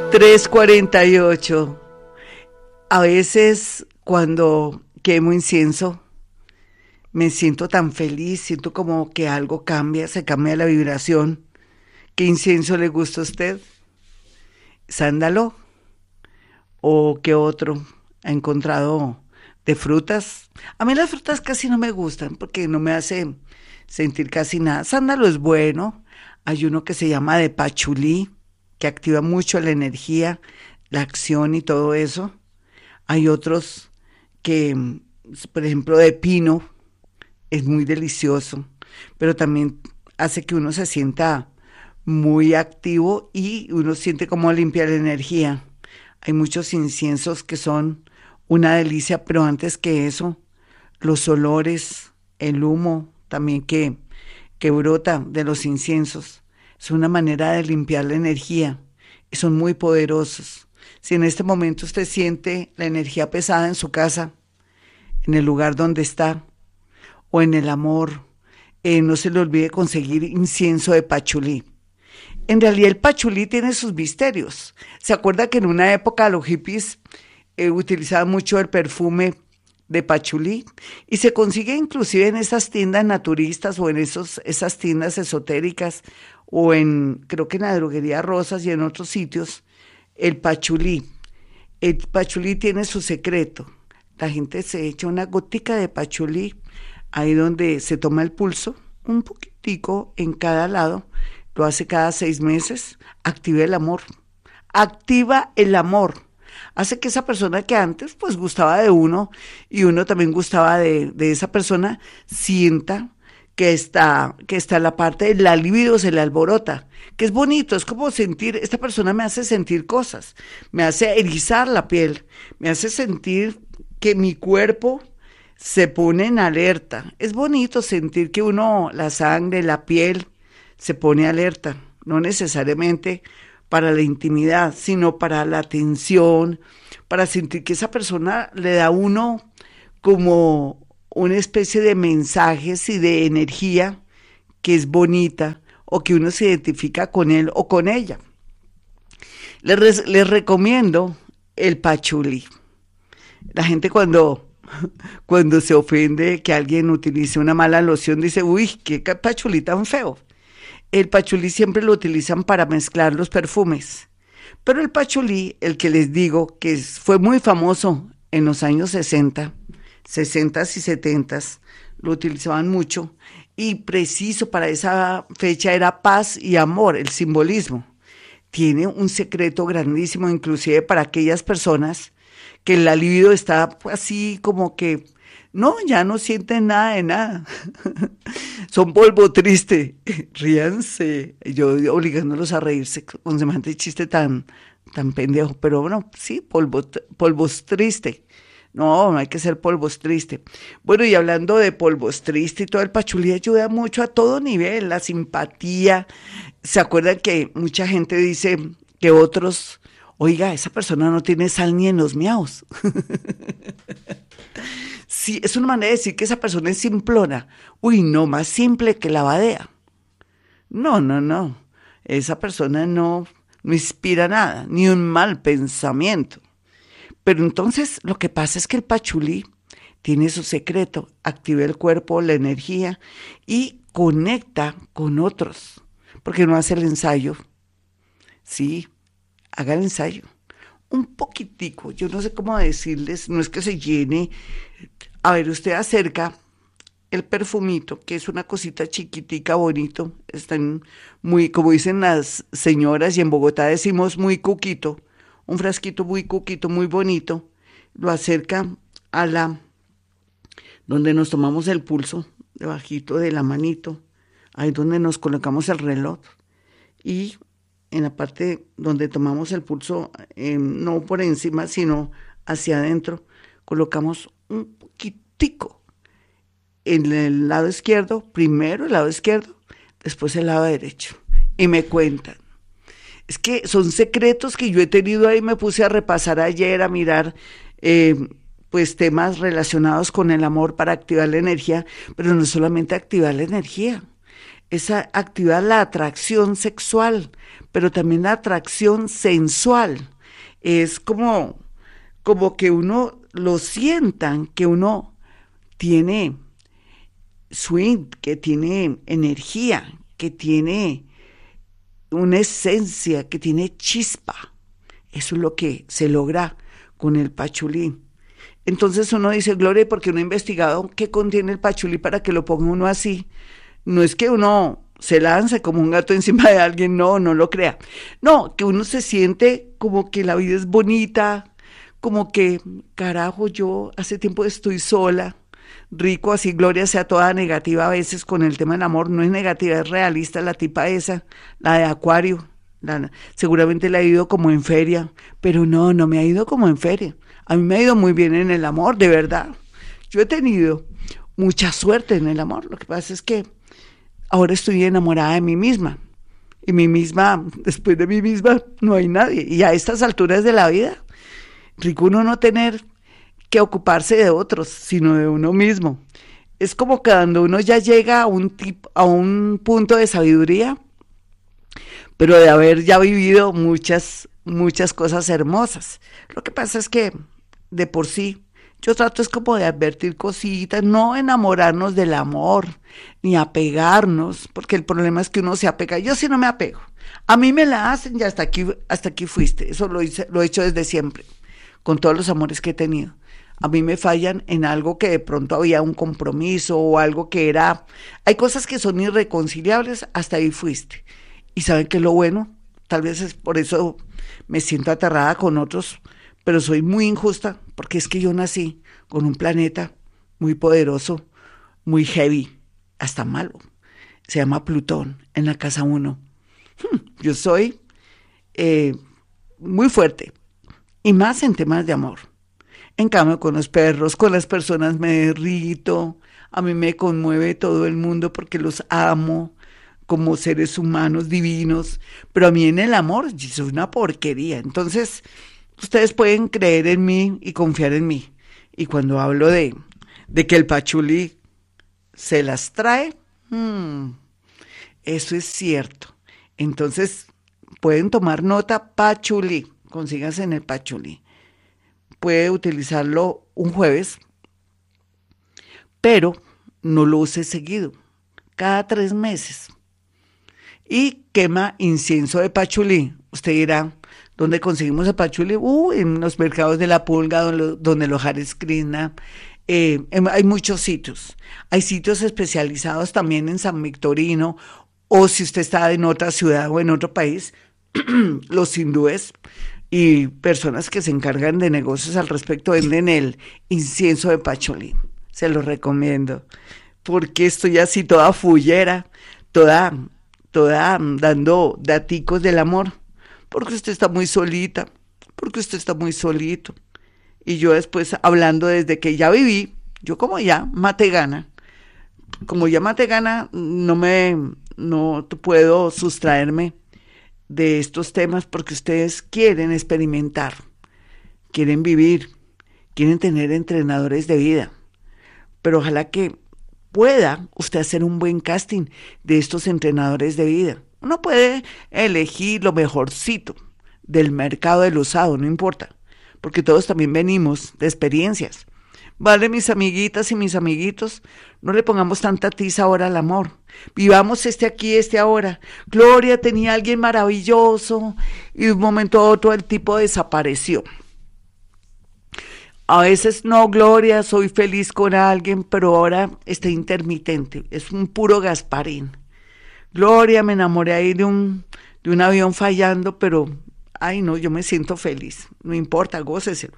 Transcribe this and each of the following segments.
3:48. A veces cuando quemo incienso me siento tan feliz, siento como que algo cambia, se cambia la vibración. ¿Qué incienso le gusta a usted? ¿Sándalo? ¿O qué otro ha encontrado de frutas? A mí las frutas casi no me gustan porque no me hace sentir casi nada. Sándalo es bueno. Hay uno que se llama de pachulí, que activa mucho la energía, la acción y todo eso. Hay otros que, por ejemplo, de pino, es muy delicioso, pero también hace que uno se sienta muy activo y uno siente como limpia la energía. Hay muchos inciensos que son una delicia, pero antes que eso, los olores, el humo también que brota de los inciensos, es una manera de limpiar la energía y son muy poderosos. Si en este momento usted siente la energía pesada en su casa, en el lugar donde está, o en el amor, no se le olvide conseguir incienso de pachulí. En realidad el pachulí tiene sus misterios. ¿Se acuerda que en una época los hippies utilizaban mucho el perfume de pachulí? Y se consigue inclusive en esas tiendas naturistas o en esas tiendas esotéricas o creo que en la droguería Rosas y en otros sitios, el pachulí. El pachulí tiene su secreto. La gente se echa una gotica de pachulí ahí donde se toma el pulso, un poquitico en cada lado, lo hace cada 6 meses, activa el amor. Activa el amor. Hace que esa persona que antes pues gustaba de uno y uno también gustaba de esa persona, sienta que está la parte de la libido, se le alborota, que es bonito, es como sentir, esta persona me hace sentir cosas, me hace erizar la piel, me hace sentir que mi cuerpo se pone en alerta. Es bonito sentir que uno, la sangre, la piel, se pone alerta, no necesariamente para la intimidad, sino para la atención, para sentir que esa persona le da a uno como una especie de mensajes y de energía que es bonita o que uno se identifica con él o con ella. Les recomiendo el pachulí. La gente cuando se ofende que alguien utilice una mala loción dice, uy, qué pachulí tan feo. El pachulí siempre lo utilizan para mezclar los perfumes. Pero el pachulí, el que les digo, que fue muy famoso en los años 60 y 70, lo utilizaban mucho. Y preciso para esa fecha era paz y amor, el simbolismo. Tiene un secreto grandísimo, inclusive para aquellas personas que la libido está así como que, no, ya no sienten nada de nada. Son polvo triste. Ríanse. Yo obligándolos a reírse con semejante chiste tan pendejo. Pero bueno, sí, polvos triste. No hay que ser polvos triste. Bueno, y hablando de polvos triste y todo, el pachulí ayuda mucho a todo nivel, la simpatía. ¿Se acuerdan que mucha gente dice que otros, oiga, esa persona no tiene sal ni en los miaos? Sí, es una manera de decir que esa persona es simplona. Uy, no, más simple que la badea. No. Esa persona no inspira nada, ni un mal pensamiento. Pero entonces lo que pasa es que el pachulí tiene su secreto, activa el cuerpo, la energía y conecta con otros. Porque no hace el ensayo. Sí, haga el ensayo. Un poquitico, yo no sé cómo decirles, no es que se llene. A ver, usted acerca el perfumito, que es una cosita chiquitica, bonito, están muy, como dicen las señoras, y en Bogotá decimos muy cuquito, un frasquito muy cuquito, muy bonito, lo acerca donde nos tomamos el pulso, debajito de la manito, ahí donde nos colocamos el reloj, y en la parte donde tomamos el pulso, no por encima, sino hacia adentro, colocamos un poquitico en el lado izquierdo, primero el lado izquierdo, después el lado derecho, y me cuentan. Es que son secretos que yo he tenido ahí, me puse a repasar ayer, a mirar pues temas relacionados con el amor para activar la energía, pero no solamente activar la energía, esa activar la atracción sexual, pero también la atracción sensual. Es como que uno lo sientan, que uno tiene swing, que tiene energía, que tiene una esencia, que tiene chispa. Eso es lo que se logra con el pachulí. Entonces uno dice, Gloria, porque uno ha investigado qué contiene el pachulí para que lo ponga uno así. No es que uno se lance como un gato encima de alguien, no, no lo crea. No, que uno se siente como que la vida es bonita, como que, carajo, yo hace tiempo estoy sola, rico, así Gloria sea toda negativa a veces con el tema del amor, no es negativa, es realista la tipa esa, la de Acuario, seguramente le ha ido como en feria, pero no, no me ha ido como en feria, a mí me ha ido muy bien en el amor, de verdad, yo he tenido mucha suerte en el amor, lo que pasa es que ahora estoy enamorada de mí misma, y mí misma, después de mí misma, no hay nadie, y a estas alturas de la vida, rico uno no tener que ocuparse de otros, sino de uno mismo. Es como que cuando uno ya llega a un punto de sabiduría, pero de haber ya vivido muchas cosas hermosas. Lo que pasa es que de por sí, yo trato es como de advertir cositas, no enamorarnos del amor, ni apegarnos, porque el problema es que uno se apega. Yo sí no me apego. A mí me la hacen y hasta aquí fuiste. Eso lo he hecho desde siempre, con todos los amores que he tenido. A mí me fallan en algo que de pronto había un compromiso o algo que era... Hay cosas que son irreconciliables, hasta ahí fuiste. Y ¿saben qué es lo bueno? Tal vez es por eso me siento aterrada con otros, pero soy muy injusta, porque es que yo nací con un planeta muy poderoso, muy heavy, hasta malo. Se llama Plutón, en la casa 1. Yo soy muy fuerte, y más en temas de amor. En cambio, con los perros, con las personas me derrito, a mí me conmueve todo el mundo porque los amo como seres humanos divinos, pero a mí en el amor yo soy una porquería. Entonces, ustedes pueden creer en mí y confiar en mí. Y cuando hablo de que el pachulí se las trae, eso es cierto. Entonces, pueden tomar nota, pachulí, consíganse en el pachulí. Puede utilizarlo un jueves, pero no lo use seguido, cada 3 meses. Y quema incienso de pachulí. Usted dirá, ¿dónde conseguimos el pachulí? En los mercados de la Pulga, donde los Hare Krishna. Hay muchos sitios. Hay sitios especializados también en San Victorino, o si usted está en otra ciudad o en otro país, los hindúes y personas que se encargan de negocios al respecto venden el incienso de pachulí. Se lo recomiendo, porque estoy así toda fullera, toda dando daticos del amor, porque usted está muy solita, porque usted está muy solito. Y yo después hablando desde que ya viví, yo como ya mate gana, no puedo sustraerme de estos temas porque ustedes quieren experimentar, quieren vivir, quieren tener entrenadores de vida, pero ojalá que pueda usted hacer un buen casting de estos entrenadores de vida. Uno puede elegir lo mejorcito del mercado del usado, no importa, porque todos también venimos de experiencias. Vale, mis amiguitas y mis amiguitos, no le pongamos tanta tiza ahora al amor. Vivamos este aquí, este ahora. Gloria tenía a alguien maravilloso y de un momento a otro el tipo desapareció. A veces no, Gloria, soy feliz con alguien, pero ahora está intermitente. Es un puro Gasparín. Gloria, me enamoré ahí de un avión fallando, pero, ay no, yo me siento feliz. No importa, góceselo.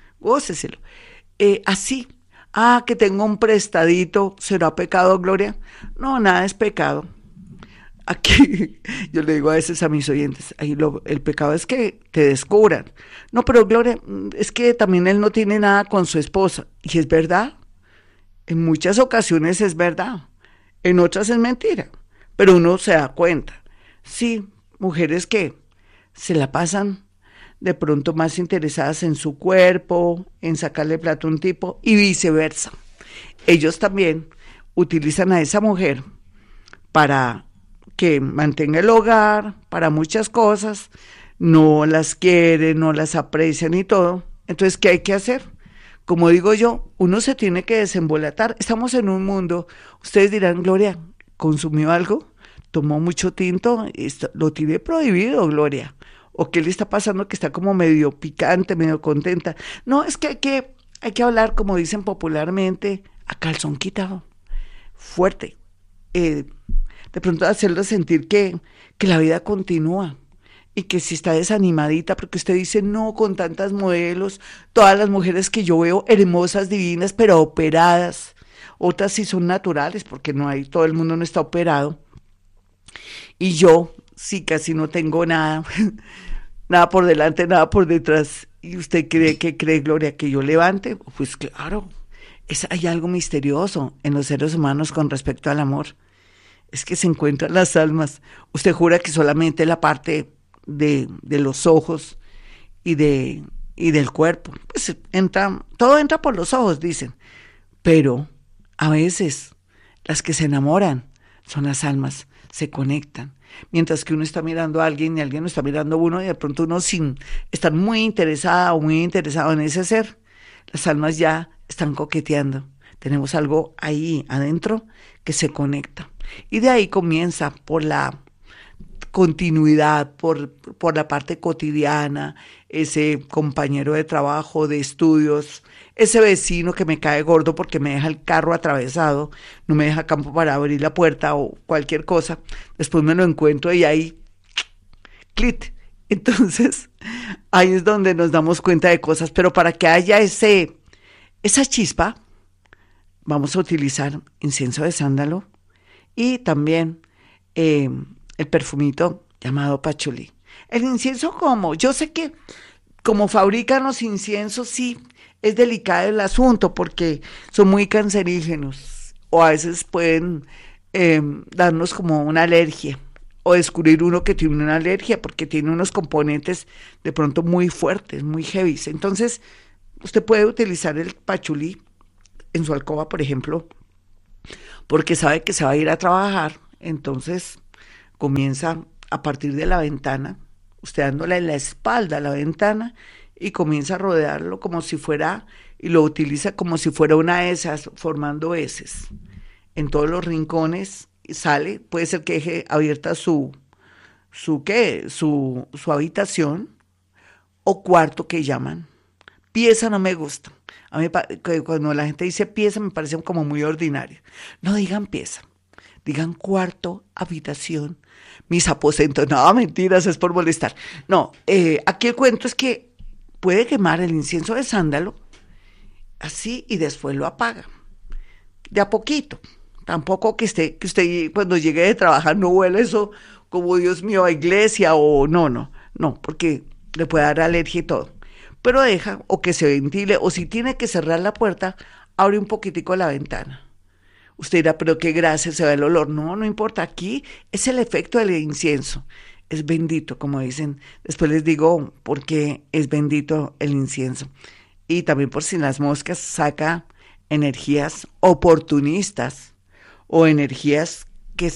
Así, que tengo un prestadito, ¿será pecado, Gloria? No, nada es pecado. Aquí yo le digo a veces a mis oyentes, el pecado es que te descubran. No, pero Gloria, es que también él no tiene nada con su esposa. Y es verdad, en muchas ocasiones es verdad, en otras es mentira, pero uno se da cuenta. Sí, mujeres que se la pasan de pronto más interesadas en su cuerpo, en sacarle plata a un tipo y viceversa. Ellos también utilizan a esa mujer para que mantenga el hogar, para muchas cosas, no las quiere, no las aprecian y todo. Entonces, ¿qué hay que hacer? Como digo yo, uno se tiene que desembolatar. Estamos en un mundo, ustedes dirán, Gloria, ¿consumió algo? ¿Tomó mucho tinto? Lo tiene prohibido, Gloria. ¿O qué le está pasando que está como medio picante, medio contenta? No, es que hay que hablar, como dicen popularmente, a calzón quitado, fuerte. Eh, de pronto hacerlo sentir que la vida continúa y que si está desanimadita, porque usted dice, no, con tantas modelos, todas las mujeres que yo veo hermosas, divinas, pero operadas, otras sí son naturales, porque no hay, todo el mundo no está operado, y yo sí casi no tengo nada, nada por delante, nada por detrás, y usted cree, Gloria, que yo levante, pues claro, hay algo misterioso en los seres humanos con respecto al amor, es que se encuentran las almas, usted jura que solamente la parte de los ojos y del cuerpo. Pues todo entra por los ojos, dicen. Pero a veces las que se enamoran son las almas, se conectan. Mientras que uno está mirando a alguien y alguien lo está mirando a uno y de pronto uno sin estar muy interesada o muy interesado en ese ser, las almas ya están coqueteando. Tenemos algo ahí adentro que se conecta. Y de ahí comienza por la continuidad, por la parte cotidiana, ese compañero de trabajo, de estudios, ese vecino que me cae gordo porque me deja el carro atravesado, no me deja campo para abrir la puerta o cualquier cosa, después me lo encuentro y ahí, clit. Entonces, ahí es donde nos damos cuenta de cosas, pero para que haya esa chispa, vamos a utilizar incienso de sándalo y también el perfumito llamado pachulí. El incienso yo sé que como fabrican los inciensos, sí, es delicado el asunto porque son muy cancerígenos o a veces pueden darnos como una alergia o descubrir uno que tiene una alergia porque tiene unos componentes de pronto muy fuertes, muy heavy. Entonces, usted puede utilizar el pachulí en su alcoba, por ejemplo, porque sabe que se va a ir a trabajar, entonces comienza a partir de la ventana, usted dándole la espalda a la ventana y comienza a rodearlo como si fuera, y lo utiliza como si fuera una de esas, formando heces. En todos los rincones sale, puede ser que deje abierta su habitación o cuarto que llaman. Pieza no me gusta. A mí cuando la gente dice pieza me parece como muy ordinario. No digan pieza, digan cuarto, habitación, mis aposentos. No, mentiras, es por molestar. No, aquí el cuento es que puede quemar el incienso de sándalo así y después lo apaga. De a poquito. Tampoco que usted cuando llegue de trabajar no huele eso como Dios mío a iglesia o no, porque le puede dar alergia y todo. Pero deja o que se ventile o si tiene que cerrar la puerta, abre un poquitico la ventana. Usted dirá, pero qué gracia, se va el olor. No, no importa, aquí es el efecto del incienso. Es bendito, como dicen. Después les digo por qué es bendito el incienso. Y también por si las moscas saca energías oportunistas o energías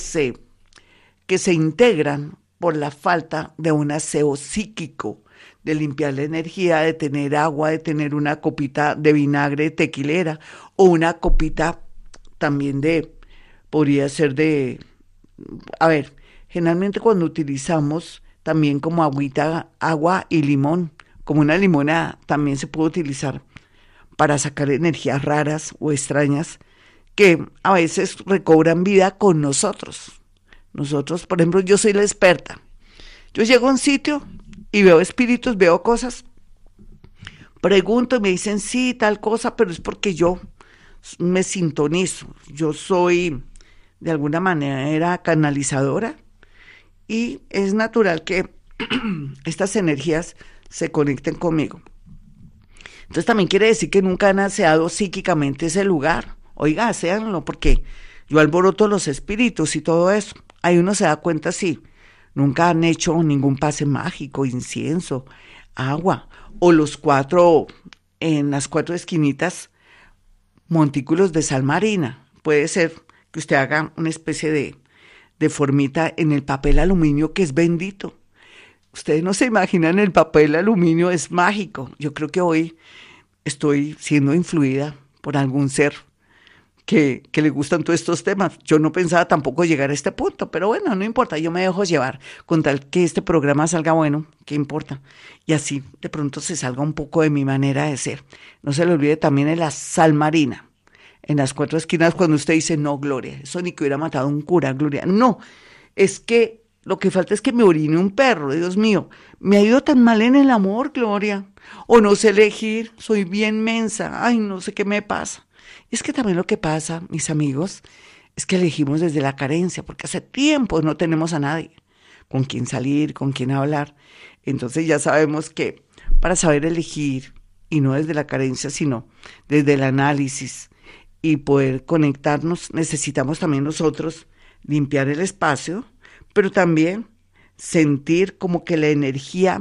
que se integran por la falta de un aseo psíquico, de limpiar la energía, de tener agua, de tener una copita de vinagre tequilera o una copita también podría ser a ver, generalmente cuando utilizamos también como agua y limón, como una limonada, también se puede utilizar para sacar energías raras o extrañas que a veces recobran vida con nosotros. Nosotros, por ejemplo, yo soy la experta. Yo llego a un sitio y veo espíritus, veo cosas, pregunto y me dicen sí, tal cosa, pero es porque yo me sintonizo. Yo soy de alguna manera canalizadora y es natural que estas energías se conecten conmigo. Entonces también quiere decir que nunca han aseado psíquicamente ese lugar. Oiga, aséanlo porque yo alboroto los espíritus y todo eso. Ahí uno se da cuenta sí. Nunca han hecho ningún pase mágico, incienso, agua, o en las 4 esquinitas, montículos de sal marina. Puede ser que usted haga una especie de formita en el papel aluminio que es bendito. Ustedes no se imaginan, el papel aluminio es mágico. Yo creo que hoy estoy siendo influida por algún ser que le gustan todos estos temas. Yo no pensaba tampoco llegar a este punto, pero bueno, no importa, yo me dejo llevar con tal que este programa salga bueno, ¿qué importa? Y así de pronto se salga un poco de mi manera de ser. No se le olvide también en la sal marina, en las 4 esquinas, cuando usted dice, no, Gloria, eso ni que hubiera matado a un cura, Gloria. No, es que lo que falta es que me orine un perro, Dios mío. Me ha ido tan mal en el amor, Gloria. O no sé elegir, soy bien mensa, ay, no sé qué me pasa. Es que también lo que pasa, mis amigos, es que elegimos desde la carencia, porque hace tiempo no tenemos a nadie con quien salir, con quien hablar. Entonces ya sabemos que para saber elegir, y no desde la carencia, sino desde el análisis y poder conectarnos, necesitamos también nosotros limpiar el espacio, pero también sentir como que la energía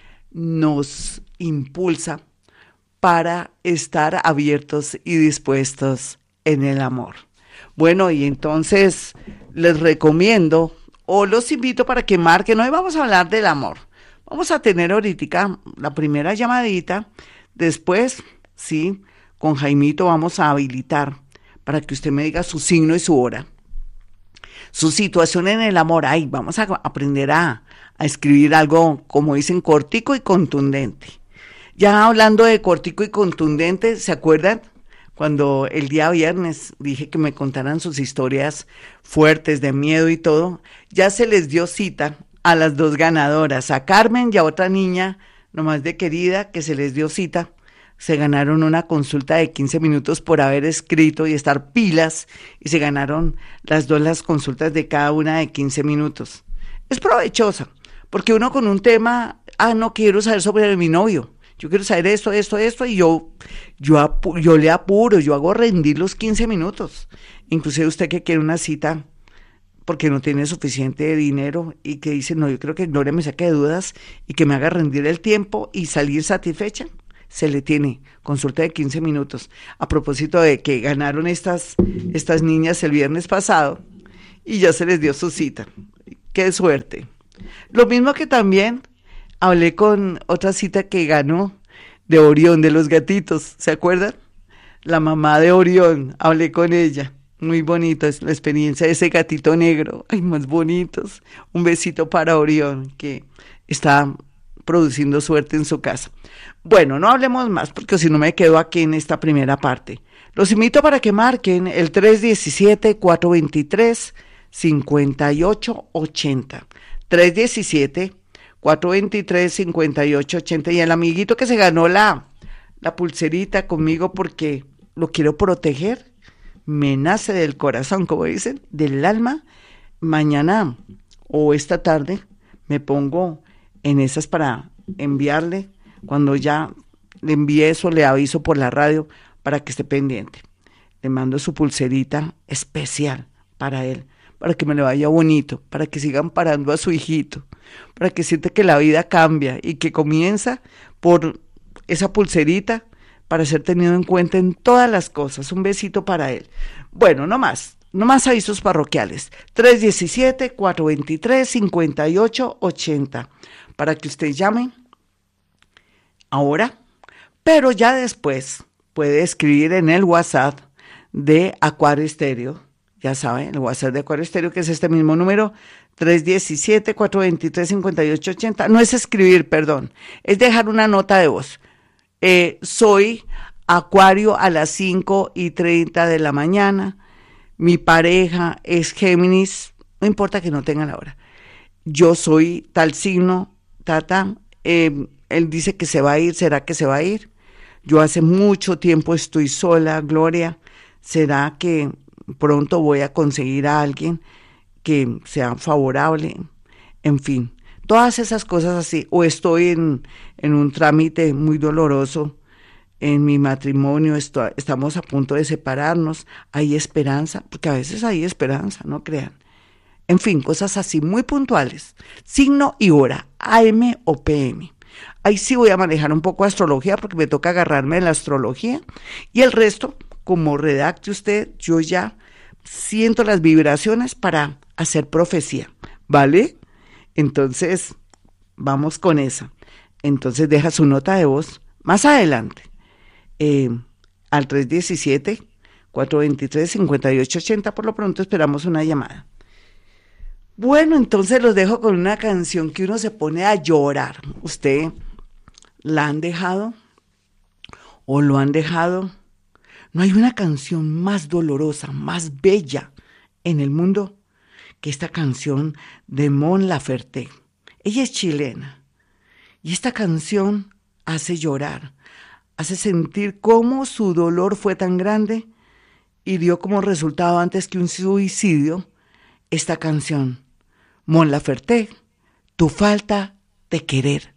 nos impulsa para estar abiertos y dispuestos en el amor. Bueno, y entonces les recomiendo o los invito para que marquen. Hoy vamos a hablar del amor. Vamos a tener ahorita la primera llamadita. Después, sí, con Jaimito vamos a habilitar para que usted me diga su signo y su hora. Su situación en el amor. Ay, vamos a aprender a escribir algo, como dicen, cortico y contundente. Ya hablando de cortico y contundente, ¿se acuerdan? Cuando el día viernes dije que me contaran sus historias fuertes de miedo y todo, ya se les dio cita a las 2 ganadoras, a Carmen y a otra niña, nomás de querida, que se les dio cita. Se ganaron una consulta de 15 minutos por haber escrito y estar pilas, y se ganaron las 2 las consultas de cada una de 15 minutos. Es provechosa, porque uno con un tema, no quiero saber sobre mi novio, yo quiero saber esto, y yo le apuro, yo hago rendir los 15 minutos. Inclusive usted que quiere una cita porque no tiene suficiente dinero y que dice, no, yo creo que Gloria me saque de dudas y que me haga rendir el tiempo y salir satisfecha, se le tiene consulta de 15 minutos. A propósito de que ganaron estas niñas el viernes pasado y ya se les dio su cita. ¡Qué suerte! Lo mismo que también hablé con otra cita que ganó de Orión, de los gatitos, ¿se acuerdan? La mamá de Orión, hablé con ella, muy bonito es la experiencia de ese gatito negro, ay, más bonitos. Un besito para Orión, que está produciendo suerte en su casa. Bueno, no hablemos más, porque si no me quedo aquí en esta primera parte. Los invito para que marquen el 317-423-5880. 317-423-5880. Y el amiguito que se ganó la pulserita conmigo porque lo quiero proteger, me nace del corazón, como dicen, del alma. Mañana o esta tarde me pongo en esas para enviarle. Cuando ya le envíe eso, le aviso por la radio para que esté pendiente. Le mando su pulserita especial para él, para que me le vaya bonito, para que sigan parando a su hijito, para que sienta que la vida cambia y que comienza por esa pulserita para ser tenido en cuenta en todas las cosas. Un besito para él. Bueno, no más avisos parroquiales. 317-423-5880 para que usted llame ahora, pero ya después puede escribir en el WhatsApp de Acuario Estéreo. Ya saben, el WhatsApp de Acuario Estéreo, que es este mismo número, 317-423-5880. No es escribir, perdón, es dejar una nota de voz. Soy Acuario a las 5:30 de la mañana. Mi pareja es Géminis, no importa que no tenga la hora. Yo soy tal signo, él dice que se va a ir, ¿será que se va a ir? Yo hace mucho tiempo estoy sola, Gloria. ¿Será que pronto voy a conseguir a alguien que sea favorable? En fin, todas esas cosas así. O estoy en un trámite muy doloroso en mi matrimonio, estamos a punto de separarnos. ¿Hay esperanza? Porque a veces hay esperanza, no crean. En fin, cosas así muy puntuales. Signo y hora, AM o PM. Ahí sí voy a manejar un poco de astrología porque me toca agarrarme de la astrología. Y el resto, como redacte usted, yo ya siento las vibraciones para hacer profecía, ¿vale? Entonces, vamos con esa. Entonces, deja su nota de voz más adelante, eh, al 317-423-5880. Por lo pronto, esperamos una llamada. Bueno, entonces los dejo con una canción que uno se pone a llorar. ¿Usted la han dejado o lo han dejado? No hay una canción más dolorosa, más bella en el mundo que esta canción de Mon Laferte. Ella es chilena y esta canción hace llorar, hace sentir cómo su dolor fue tan grande y dio como resultado antes que un suicidio esta canción. Mon Laferte, tu falta de querer.